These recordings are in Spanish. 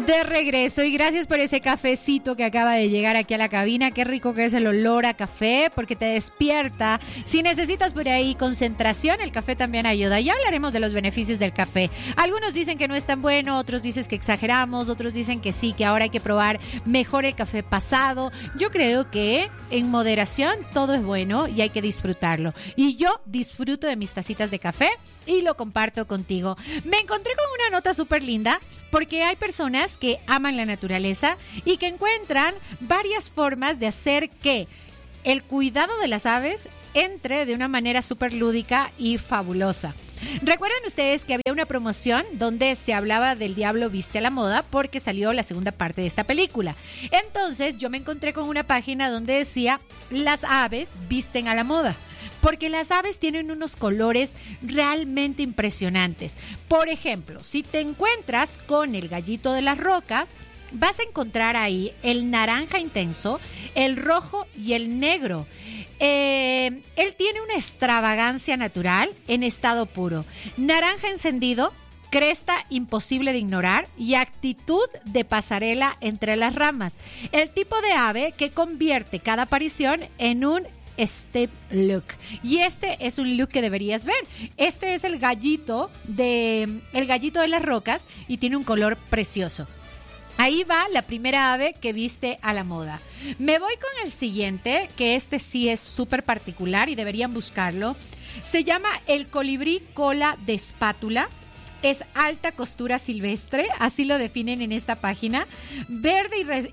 De regreso y gracias por ese cafecito que acaba de llegar aquí a la cabina. Qué rico que es el olor a café porque te despierta. Si necesitas por ahí concentración, el café también ayuda. Ya hablaremos de los beneficios del café. Algunos dicen que no es tan bueno, otros dicen que exageramos, otros dicen que sí, que ahora hay que probar mejor el café pasado. Yo creo que en moderación todo es bueno y hay que disfrutarlo. Y yo disfruto de mis tacitas de café y lo comparto contigo. Me encontré con una nota súper linda porque hay personas que aman la naturaleza y que encuentran varias formas de hacer que el cuidado de las aves entre de una manera súper lúdica y fabulosa. ¿Recuerdan ustedes que había una promoción donde se hablaba del Diablo Viste a la Moda porque salió la segunda parte de esta película? Entonces yo me encontré con una página donde decía las aves visten a la moda. Porque las aves tienen unos colores realmente impresionantes. Por ejemplo, si te encuentras con el gallito de las rocas, vas a encontrar ahí el naranja intenso, el rojo y el negro. Él tiene una extravagancia natural en estado puro. Naranja encendido, cresta imposible de ignorar y actitud de pasarela entre las ramas. El tipo de ave que convierte cada aparición en un step look. Y este es un look que deberías ver. Este es el gallito de las rocas y tiene un color precioso. Ahí va la primera ave que viste a la moda. Me voy con el siguiente, que este sí es súper particular y deberían buscarlo. Se llama el colibrí cola de espátula. Es alta costura silvestre, así lo definen en esta página. Verde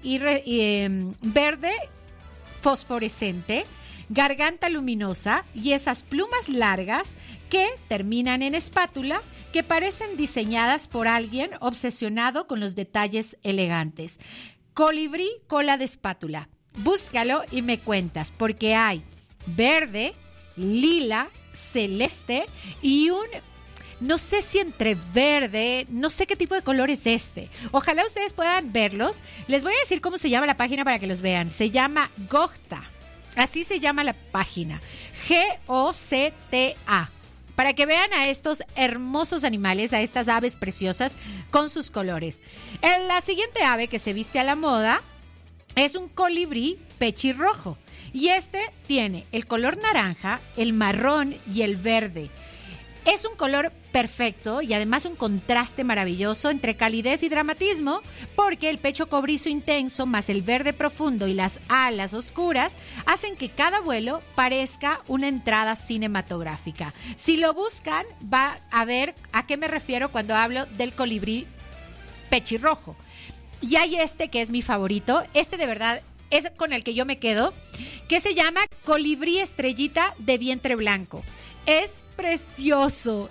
verde fosforescente, garganta luminosa y esas plumas largas que terminan en espátula que parecen diseñadas por alguien obsesionado con los detalles elegantes. Colibrí cola de espátula. Búscalo y me cuentas porque hay verde, lila, celeste y no sé si entre verde, no sé qué tipo de color es este. Ojalá ustedes puedan verlos. Les voy a decir cómo se llama la página para que los vean. Se llama Gocta. Así se llama la página, Gocta, para que vean a estos hermosos animales, a estas aves preciosas con sus colores. La siguiente ave que se viste a la moda es un colibrí pechirrojo y este tiene el color naranja, el marrón y el verde. Es un color perfecto y además un contraste maravilloso entre calidez y dramatismo porque el pecho cobrizo intenso más el verde profundo y las alas oscuras hacen que cada vuelo parezca una entrada cinematográfica. Si lo buscan, va a ver a qué me refiero cuando hablo del colibrí pechirrojo. Y hay este que es mi favorito, este de verdad es con el que yo me quedo, que se llama colibrí estrellita de vientre blanco. Es precioso,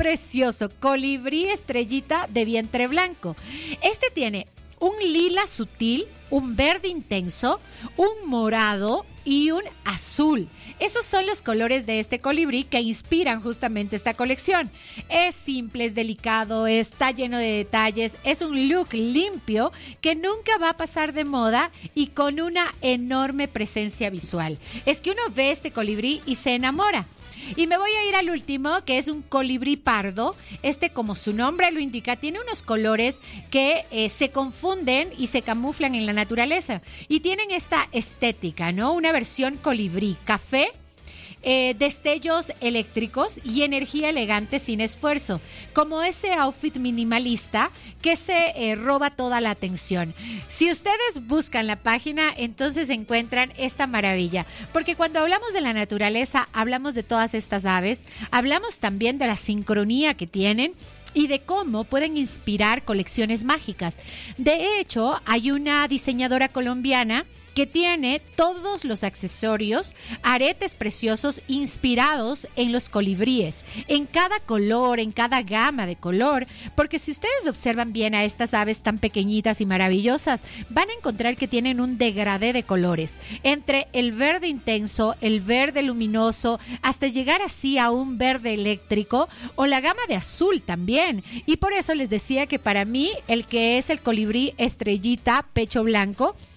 colibrí estrellita de vientre blanco. Este tiene un lila sutil, un verde intenso, un morado y un azul. Esos son los colores de este colibrí que inspiran justamente esta colección. Es simple, es delicado, está lleno de detalles, es un look limpio que nunca va a pasar de moda y con una enorme presencia visual. Es que uno ve este colibrí y se enamora. Y me voy a ir al último, que es un colibrí pardo. Este, como su nombre lo indica, tiene unos colores que se confunden y se camuflan en la naturaleza. Y tienen esta estética, ¿no? Una versión colibrí, café, destellos eléctricos y energía elegante sin esfuerzo, como ese outfit minimalista que se roba toda la atención. Si ustedes buscan la página, entonces encuentran esta maravilla, porque cuando hablamos de la naturaleza, hablamos de todas estas aves, hablamos también de la sincronía que tienen y de cómo pueden inspirar colecciones mágicas. De hecho, hay una diseñadora colombiana que tiene todos los accesorios, aretes preciosos inspirados en los colibríes, en cada color, en cada gama de color, porque si ustedes observan bien a estas aves tan pequeñitas y maravillosas, van a encontrar que tienen un degradé de colores, entre el verde intenso, el verde luminoso, hasta llegar así a un verde eléctrico o la gama de azul también. Y por eso les decía que para mí el que es el colibrí estrellita pecho blanco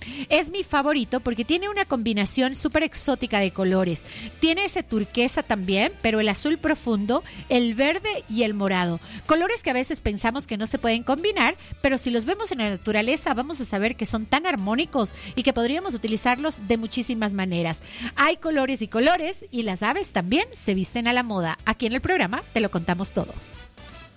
Es mi favorito porque tiene una combinación súper exótica de colores. Tiene ese turquesa también, pero el azul profundo, el verde y el morado. Colores que a veces pensamos que no se pueden combinar, pero si los vemos en la naturaleza vamos a saber que son tan armónicos y que podríamos utilizarlos de muchísimas maneras. Hay colores y colores y las aves también se visten a la moda. Aquí en el programa te lo contamos todo.